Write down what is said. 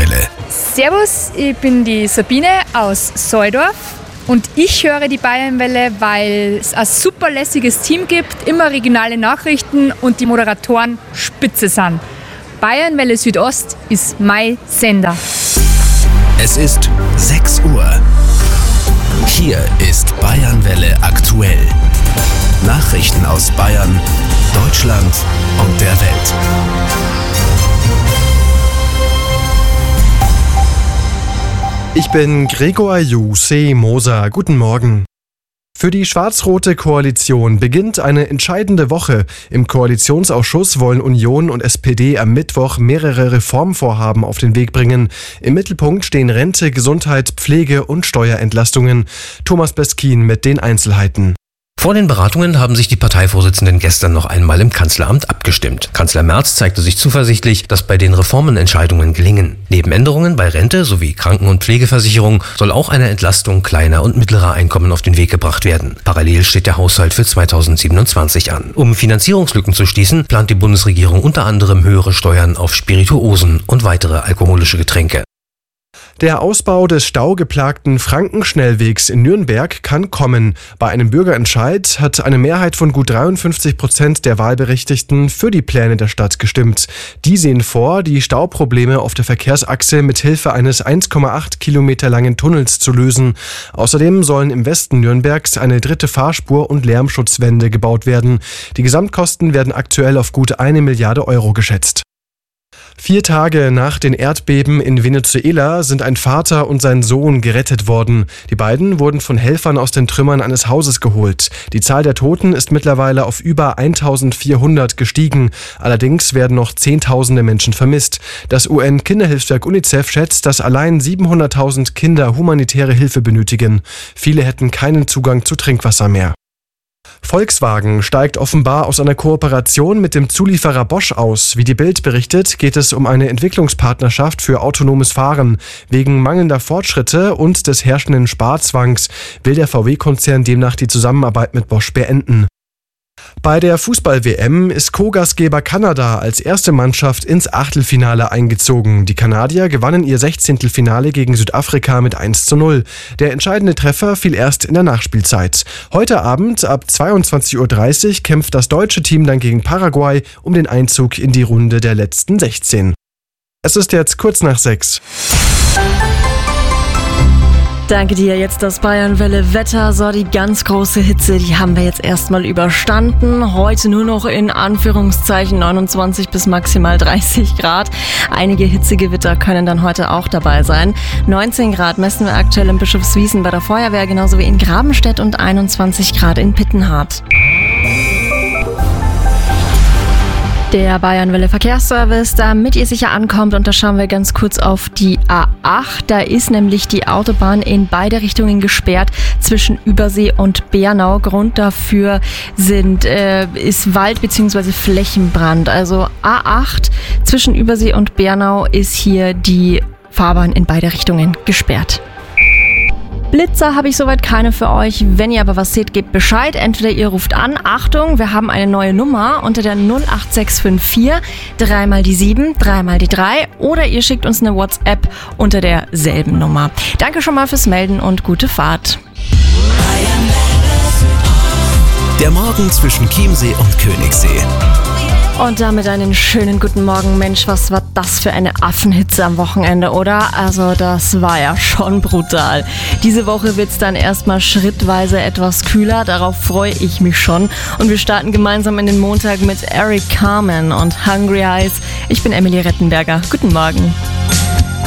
Bayernwelle. Servus, ich bin die Sabine aus Soldorf und ich höre die Bayernwelle, weil es ein super lässiges Team gibt, immer regionale Nachrichten und die Moderatoren spitze sind. Bayernwelle Südost ist mein Sender. Es ist 6 Uhr. Hier ist Bayernwelle aktuell. Nachrichten aus Bayern, Deutschland und der Welt. Ich bin Gregor Moser. Guten Morgen. Für die schwarz-rote Koalition beginnt eine entscheidende Woche. Im Koalitionsausschuss wollen Union und SPD am Mittwoch mehrere Reformvorhaben auf den Weg bringen. Im Mittelpunkt stehen Rente, Gesundheit, Pflege und Steuerentlastungen. Thomas Beskin mit den Einzelheiten. Vor den Beratungen haben sich die Parteivorsitzenden gestern noch einmal im Kanzleramt abgestimmt. Kanzler Merz zeigte sich zuversichtlich, dass bei den Reformen Entscheidungen gelingen. Neben Änderungen bei Rente sowie Kranken- und Pflegeversicherung soll auch eine Entlastung kleiner und mittlerer Einkommen auf den Weg gebracht werden. Parallel steht der Haushalt für 2027 an. Um Finanzierungslücken zu schließen, plant die Bundesregierung unter anderem höhere Steuern auf Spirituosen und weitere alkoholische Getränke. Der Ausbau des staugeplagten Frankenschnellwegs in Nürnberg kann kommen. Bei einem Bürgerentscheid hat eine Mehrheit von gut 53% der Wahlberechtigten für die Pläne der Stadt gestimmt. Die sehen vor, die Stauprobleme auf der Verkehrsachse mit Hilfe eines 1,8 Kilometer langen Tunnels zu lösen. Außerdem sollen im Westen Nürnbergs eine dritte Fahrspur und Lärmschutzwände gebaut werden. Die Gesamtkosten werden aktuell auf gut 1 Milliarde Euro geschätzt. 4 Tage nach den Erdbeben in Venezuela sind ein Vater und sein Sohn gerettet worden. Die beiden wurden von Helfern aus den Trümmern eines Hauses geholt. Die Zahl der Toten ist mittlerweile auf über 1400 gestiegen. Allerdings werden noch Zehntausende Menschen vermisst. Das UN-Kinderhilfswerk UNICEF schätzt, dass allein 700.000 Kinder humanitäre Hilfe benötigen. Viele hätten keinen Zugang zu Trinkwasser mehr. Volkswagen steigt offenbar aus einer Kooperation mit dem Zulieferer Bosch aus. Wie die Bild berichtet, geht es um eine Entwicklungspartnerschaft für autonomes Fahren. Wegen mangelnder Fortschritte und des herrschenden Sparzwangs will der VW-Konzern demnach die Zusammenarbeit mit Bosch beenden. Bei der Fußball-WM ist Co-Gastgeber Kanada als erste Mannschaft ins Achtelfinale eingezogen. Die Kanadier gewannen ihr 16. Finale gegen Südafrika mit 1:0. Der entscheidende Treffer fiel erst in der Nachspielzeit. Heute Abend ab 22:30 Uhr kämpft das deutsche Team dann gegen Paraguay um den Einzug in die Runde der letzten 16. Es ist jetzt kurz nach 6. Danke dir, jetzt das Bayernwelle Wetter. So, die ganz große Hitze, die haben wir jetzt erstmal überstanden. Heute nur noch in Anführungszeichen 29 bis maximal 30 Grad. Einige Hitzegewitter können dann heute auch dabei sein. 19 Grad messen wir aktuell in Bischofswiesen bei der Feuerwehr, genauso wie in Grabenstedt und 21 Grad in Pittenhardt. Der Bayernwelle Verkehrsservice, damit ihr sicher ankommt, und da schauen wir ganz kurz auf die A8. Da ist nämlich die Autobahn in beide Richtungen gesperrt zwischen Übersee und Bernau. Grund dafür ist Wald- bzw. Flächenbrand. Also A8 zwischen Übersee und Bernau ist hier die Fahrbahn in beide Richtungen gesperrt. Blitzer habe ich soweit keine für euch. Wenn ihr aber was seht, gebt Bescheid. Entweder ihr ruft an. Achtung, wir haben eine neue Nummer unter der 08654 3 mal die 7, 3 mal die 3. Oder ihr schickt uns eine WhatsApp unter derselben Nummer. Danke schon mal fürs Melden und gute Fahrt. Der Morgen zwischen Chiemsee und Königssee. Und damit einen schönen guten Morgen. Mensch, was war das für eine Affenhitze am Wochenende, oder? Also das war ja schon brutal. Diese Woche wird es dann erstmal schrittweise etwas kühler. Darauf freue ich mich schon. Und wir starten gemeinsam in den Montag mit Eric Carmen und Hungry Eyes. Ich bin Emily Rettenberger. Guten Morgen.